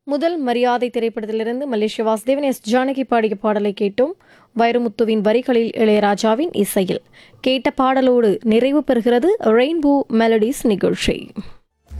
முதல் மரியாதை திரைப்படத்திலிருந்து மலேசிய வாசுதேவன் எஸ் ஜானகி பாடிய பாடலை கேட்டோம். வைரமுத்துவின் வரிகளில் இளையராஜாவின் இசையில் கேட்ட பாடலோடு நிறைவு பெறுகிறது ரெயின்போ மெலடிஸ் நிகழ்ச்சி.